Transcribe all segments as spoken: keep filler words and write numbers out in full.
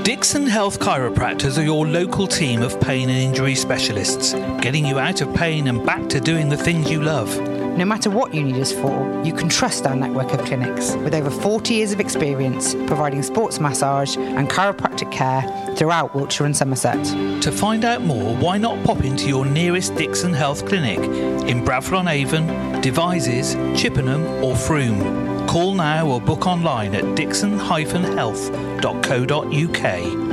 Dixon Health Chiropractors are your local team of pain and injury specialists, getting you out of pain and back to doing the things you love. No matter what you need us for, you can trust our network of clinics with over forty years of experience providing sports massage and chiropractic care throughout Wiltshire and Somerset. To find out more, why not pop into your nearest Dixon Health clinic in Bradford-on-Avon, Devizes, Chippenham or Frome. Call now or book online at dixon dash health dot co dot uk.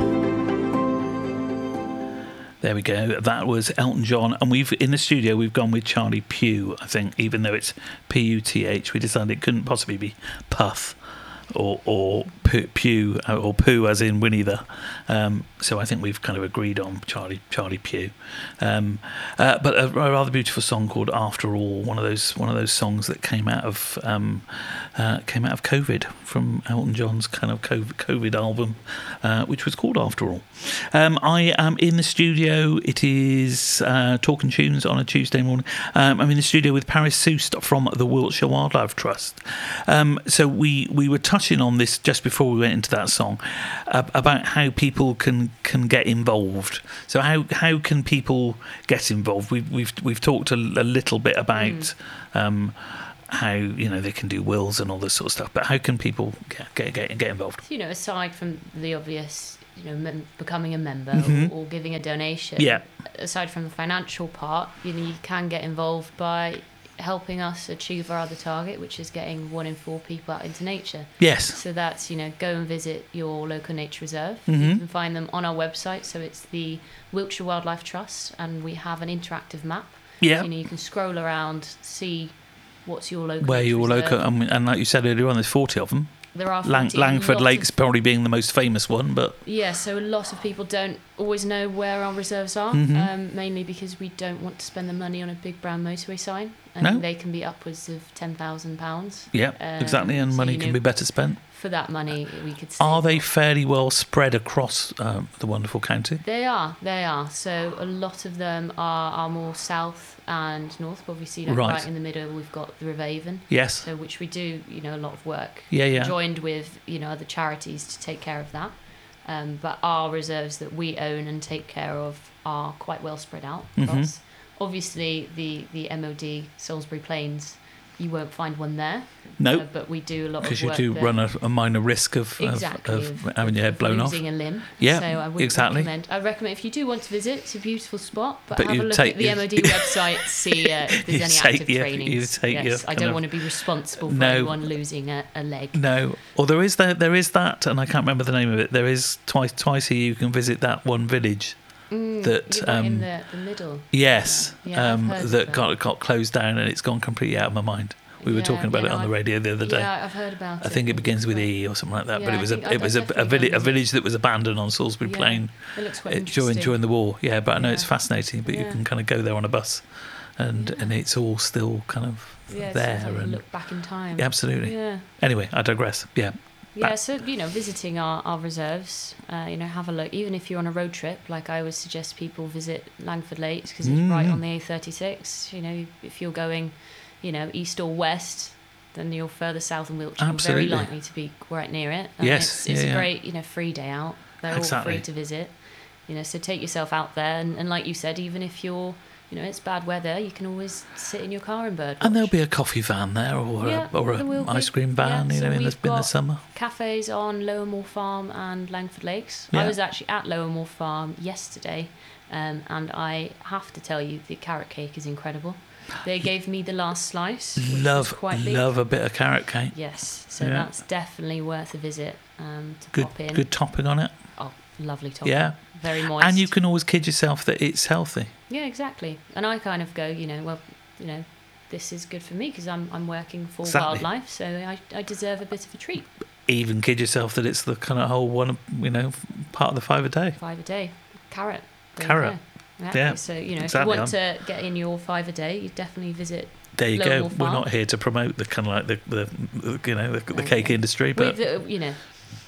There we go. That was Elton John, and we've in the studio we've gone with Charlie Pugh. I think even though it's P U T H, we decided it couldn't possibly be Puth or or Pew or Pooh as in Winnie the. Um, so I think we've kind of agreed on Charlie Charlie Pugh. Um, uh, but a, a rather beautiful song called After All, one of those one of those songs that came out of um, uh, came out of COVID from Elton John's kind of COVID, COVID album, uh, which was called After All. Um, I am in the studio. It is uh, Talking Tunes on a Tuesday morning. Um, I'm in the studio with Paris Sust from the Wiltshire Wildlife Trust. Um, so we we were touching on this just before we went into that song uh, about how people can can get involved. So how how can people get involved? We've we've we've talked a, a little bit about mm. um, how you know they can do wills and all this sort of stuff. But how can people get get get, get involved? You know, aside from the obvious, you know, mem- becoming a member mm-hmm. or, or giving a donation. Yeah. Aside from the financial part, you know, you can get involved by helping us achieve our other target, which is getting one in four people out into nature. Yes. So that's, you know, go and visit your local nature reserve. Mm-hmm. You can find them on our website. So it's the Wiltshire Wildlife Trust, and we have an interactive map. Yeah. You know, you can scroll around, see what's your local where nature your reserve. local, and, and like you said earlier on, there's forty of them. There are Lang- Langford Lakes of, probably being the most famous one, but yeah, so a lot of people don't always know where our reserves are, mm-hmm. um, mainly because we don't want to spend the money on a big brown motorway sign, and no. they can be upwards of ten thousand pounds. Yeah, um, exactly, and so, money you know, can be better spent. For that money, we could. Save Are they fairly well spread across um, the wonderful county? They are, they are. So a lot of them are, are more south and north. But obviously, like right. right in the middle, we've got the River Avon. Yes. So which we do, you know, a lot of work. Yeah, yeah. Joined with, you know, other charities to take care of that. Um, but our reserves that we own and take care of are quite well spread out across. Mm-hmm. Obviously, the, the M O D Salisbury Plains, you won't find one there. No. Nope. Uh, but we do a lot of work because you do there. run a, a minor risk of, exactly, of, of, of having your head blown losing off. a limb. Yeah, so I would exactly. recommend. I recommend if you do want to visit, it's a beautiful spot. But, but have a look take, at the M O D website, see uh, if there's any take, active yeah, training. Yes, I don't of, want to be responsible for no, anyone losing a, a leg. No, or there is that. There is that, and I can't remember the name of it. There is twice twice a year you can visit that one village. Mm, that right um, in the, the middle. Yes, yeah, um, that, that got got closed down, and it's gone completely out of my mind. We were yeah, talking about yeah, it on I've, the radio the other day. Yeah, I've heard about I it. think it begins with E or something like that. Yeah, but it was I a think it was a, a village a village that was abandoned on Salisbury yeah, Plain. It looks quite it, interesting. during during the war. Yeah, but I know yeah. it's fascinating. But yeah. you can kind of go there on a bus, and yeah. and it's all still kind of yeah, there. Like and look back in time. Yeah, absolutely. Yeah. Anyway, I digress. Yeah. Yeah, so, you know, visiting our, our reserves, uh, you know, have a look. Even if you're on a road trip, like I would suggest people visit Langford Lakes because it's mm. right on the A thirty-six. You know, if you're going, you know, east or west, then you're further south in Wiltshire. Absolutely. You're very likely to be right near it. And yes. It's, it's yeah, a yeah. great, you know, free day out. They're exactly. all free to visit. You know, so take yourself out there. And, and like you said, even if you're, you know, it's bad weather, you can always sit in your car and birdwatch. And there'll be a coffee van there or yeah, a, or a ice cream van, yeah, you so know, in the, in the summer. Cafes on Lower Moor Farm and Langford Lakes. Yeah. I was actually at Lower Moor Farm yesterday, um, and I have to tell you, the carrot cake is incredible. They gave me the last slice. Which love, was quite big. love a bit of carrot cake. Yes, so yeah. that's definitely worth a visit um, to good, pop in. Good topping on it. Oh, lovely topping. Yeah. Very moist. And you can always kid yourself that it's healthy. Yeah, exactly. And I kind of go, you know, well, you know, this is good for me because I'm I'm working for exactly. wildlife, so I, I deserve a bit of a treat. Even kid yourself that it's the kind of whole one, you know, part of the five a day. Five a day. Carrot. Carrot. Exactly. Yeah. So, you know, exactly. if you want to get in your five a day, you definitely visit. There you Lower go. Moor We're Farm. not here to promote the kind of like the, the, the you know, the, the No, cake no. industry, but With, uh, you know,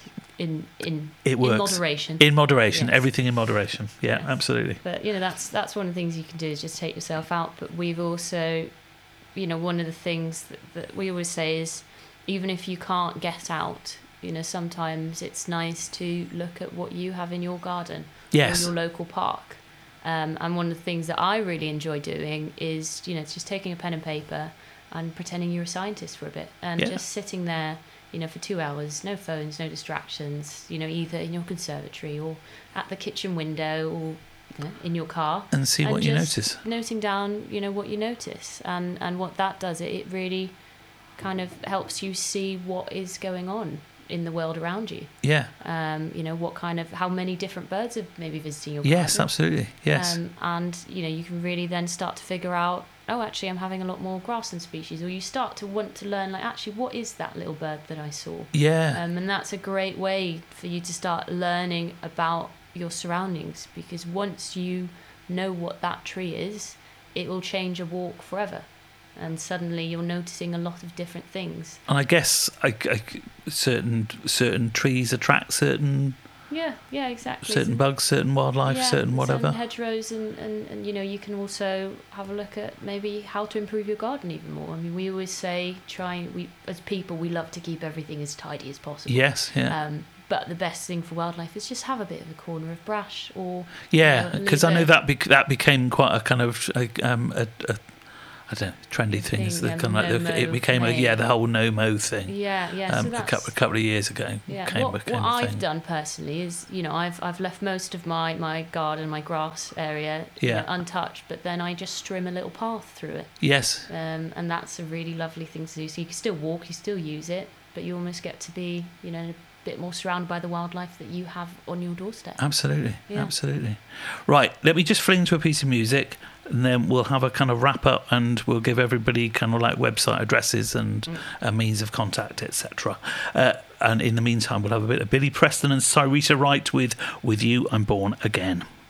in in it works. in moderation. In moderation, yes. everything in moderation. Yeah, yes. absolutely. But you know, that's that's one of the things you can do is just take yourself out. But we've also, you know, one of the things that, that we always say is, even if you can't get out, you know, sometimes it's nice to look at what you have in your garden Yes. or your local park. Um, and one of the things that I really enjoy doing is, you know, just taking a pen and paper and pretending you're a scientist for a bit and Yeah. just sitting there, you know, for two hours, no phones, no distractions, you know, either in your conservatory or at the kitchen window or, you know, in your car. And see what you just notice. Noting down, you know, what you notice. And, and what that does, it, it really kind of helps you see what is going on in the world around you. Yeah. Um, you know, what kind of, how many different birds are maybe visiting your Yes, garden. absolutely. Yes. Um, and, you know, you can really then start to figure out, oh, actually, I'm having a lot more grassland species. Or you start to want to learn, like, actually, what is that little bird that I saw? yeah. Um, and that's a great way for you to start learning about your surroundings. Because once you know what that tree is, it will change a walk forever. And suddenly you're noticing a lot of different things. And I guess I, I, certain certain trees attract certain Yeah, yeah, exactly. certain bugs, certain wildlife, yeah, certain whatever. certain hedgerows, and, and, and you know, you can also have a look at maybe how to improve your garden even more. I mean, we always say, try, we as people, we love to keep everything as tidy as possible. Yes, yeah. Um, but the best thing for wildlife is just have a bit of a corner of brush, or Yeah, you know, because I leave know a- that bec that became quite a kind of a, um, a, a I don't know, trendy thing. Is Thing, the yeah, kind of like the, no-mow it became a thing. yeah the whole no mow thing. Yeah, yeah. um, so a that's, couple a couple of years ago. Yeah, Came, what, became what a I've thing. done personally is, you know, I've I've left most of my, my garden, my grass area, you Yeah. know, untouched, but then I just trim a little path through it, Yes, um, and that's a really lovely thing to do. So you can still walk, you still use it, but you almost get to be, you know, a bit more surrounded by the wildlife that you have on your doorstep. absolutely, Yeah. absolutely. Right, let me just fling to a piece of music, and then we'll have a kind of wrap up, and we'll give everybody kind of like website addresses and Mm. uh, means of contact, et cetera. Uh, and in the meantime, we'll have a bit of Billy Preston and Cyrita Wright with "With You I'm Born Again."